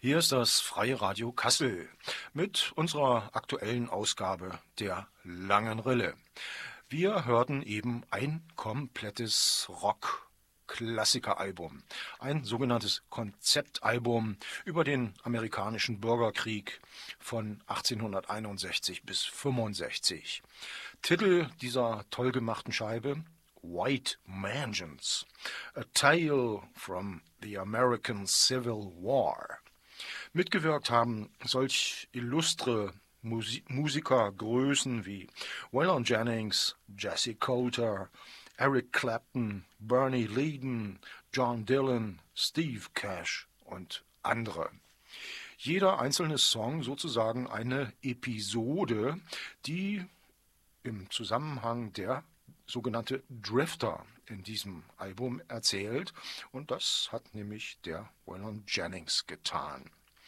Hier ist das Freie Radio Kassel mit unserer aktuellen Ausgabe der Langen Rille. Wir hörten eben ein komplettes Rock-Klassikeralbum, ein sogenanntes Konzeptalbum über den amerikanischen Bürgerkrieg von 1861 bis 65. Titel dieser toll gemachten Scheibe: White Mansions, A Tale from the American Civil War. Mitgewirkt haben solch illustre Musikergrößen wie Waylon Jennings, Jesse Coulter, Eric Clapton, Bernie Leadon, John Dylan, Steve Cash und andere. Jeder einzelne Song sozusagen eine Episode, die im Zusammenhang der sogenannte Drifter in diesem Album erzählt, und das hat nämlich der Waylon Jennings getan.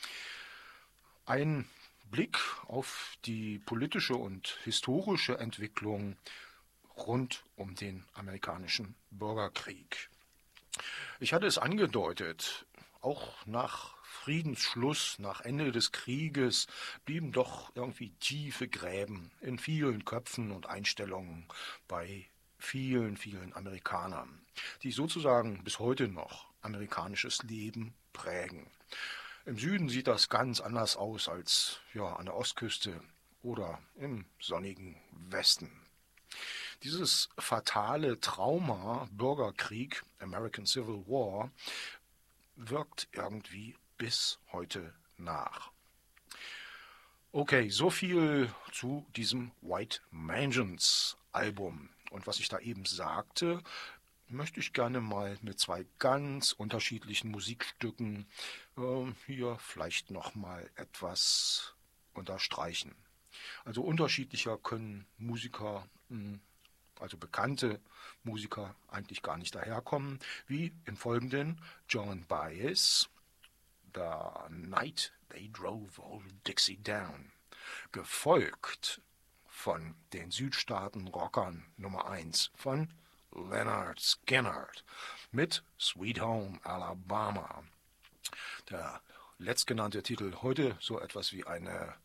Ein Blick auf die politische und historische Entwicklung rund um den amerikanischen Bürgerkrieg. Ich hatte es angedeutet, auch nach Friedensschluss, nach Ende des Krieges, blieben doch irgendwie tiefe Gräben in vielen Köpfen und Einstellungen bei vielen, vielen Amerikanern, die sozusagen bis heute noch amerikanisches Leben prägen. Im Süden sieht das ganz anders aus als an der Ostküste oder im sonnigen Westen. Dieses fatale Trauma Bürgerkrieg, American Civil War, wirkt irgendwie bis heute nach. Okay, so viel zu diesem White Mansions Album. Und was ich da eben sagte, möchte ich gerne mal mit zwei ganz unterschiedlichen Musikstücken hier vielleicht noch mal etwas unterstreichen. Also unterschiedlicher können Musiker, also bekannte Musiker, eigentlich gar nicht daherkommen, wie im Folgenden Joan Baez, The Night They Drove Old Dixie Down, gefolgt von den Südstaaten-Rockern Nummer 1 von Lynyrd Skynyrd mit Sweet Home Alabama. Der letztgenannte Titel heute so etwas wie eine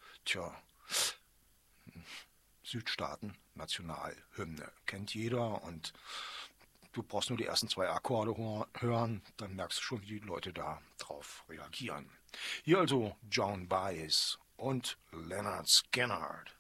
Südstaaten-Nationalhymne. Kennt jeder, und du brauchst nur die ersten zwei Akkorde hören, dann merkst du schon, wie die Leute da drauf reagieren. Hier also Joan Baez und Lynyrd Skynyrd.